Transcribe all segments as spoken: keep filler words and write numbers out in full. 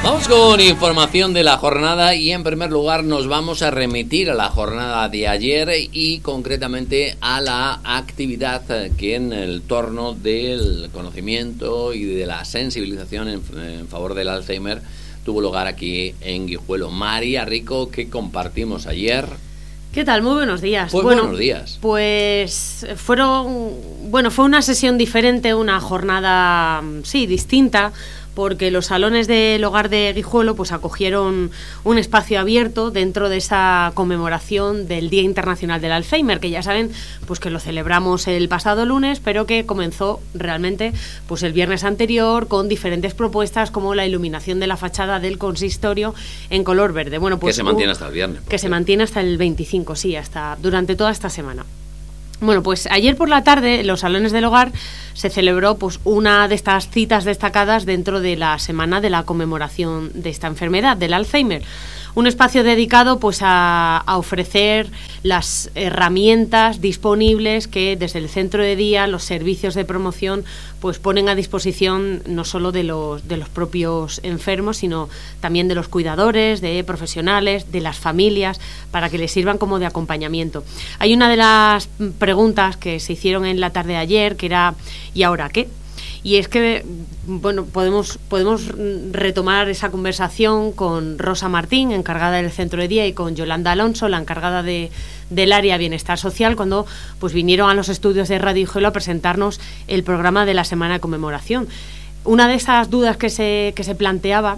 Vamos con información de la jornada y en primer lugar nos vamos a remitir a la jornada de ayer y concretamente a la actividad que en el torno del conocimiento y de la sensibilización en, en favor del Alzheimer tuvo lugar aquí en Guijuelo. María Rico, ¿qué compartimos ayer? ¿Qué tal? Muy buenos días. Pues bueno, buenos días. Pues fueron, bueno, fue una sesión diferente, una jornada, sí, distinta, porque los salones del hogar de Guijuelo pues acogieron un espacio abierto dentro de esa conmemoración del Día Internacional del Alzheimer, que ya saben pues que lo celebramos el pasado lunes, pero que comenzó realmente pues el viernes anterior con diferentes propuestas como la iluminación de la fachada del consistorio en color verde. Bueno, pues que se mantiene hasta el viernes. Que se mantiene hasta el veinticinco, sí, hasta durante toda esta semana. Bueno, pues ayer por la tarde en los salones del hogar se celebró pues una de estas citas destacadas dentro de la semana de la conmemoración de esta enfermedad, del Alzheimer. Un espacio dedicado pues a, a ofrecer las herramientas disponibles que desde el centro de día, los servicios de promoción, pues ponen a disposición no solo de los, de los propios enfermos, sino también de los cuidadores, de profesionales, de las familias, para que les sirvan como de acompañamiento. Hay una de las preguntas que se hicieron en la tarde de ayer, que era ¿y ahora qué? Y es que, bueno, podemos, podemos retomar esa conversación con Rosa Martín, encargada del centro de día, y con Yolanda Alonso, la encargada de, del área Bienestar Social, cuando pues vinieron a los estudios de Radio Guijuelo a presentarnos el programa de la semana de conmemoración. Una de esas dudas que se, que se planteaba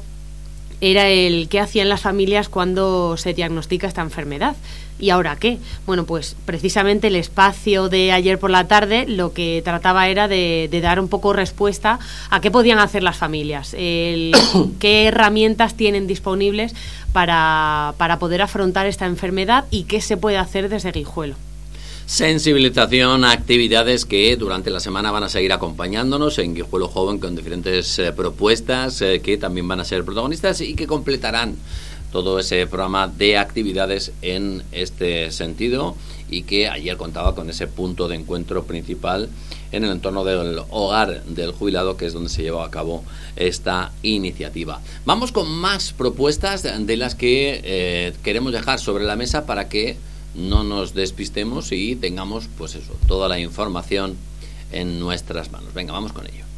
era el qué hacían las familias cuando se diagnostica esta enfermedad. ¿Y ahora qué? Bueno, pues precisamente el espacio de ayer por la tarde lo que trataba era de, de dar un poco respuesta a qué podían hacer las familias, el, qué herramientas tienen disponibles para, para poder afrontar esta enfermedad y qué se puede hacer desde Guijuelo. Sensibilización, actividades que durante la semana van a seguir acompañándonos en Guijuelo Joven con diferentes eh, propuestas eh, que también van a ser protagonistas y que completarán todo ese programa de actividades en este sentido y que ayer contaba con ese punto de encuentro principal en el entorno del hogar del jubilado, que es donde se lleva a cabo esta iniciativa. Vamos con más propuestas de las que eh, queremos dejar sobre la mesa para que no nos despistemos y tengamos pues eso, toda la información en nuestras manos. Venga, vamos con ello.